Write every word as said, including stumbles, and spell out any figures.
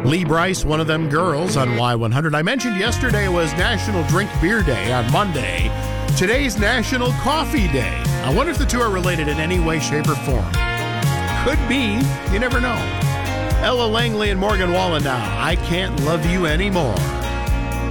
Lee Brice, one of them girls on Y one hundred. I mentioned yesterday was National Drink Beer Day on Monday. Today's National Coffee Day. I wonder if the two are related in any way, shape, or form. Could be. You never know. Ella Langley and Morgan Wallen now. I Can't Love You Anymore.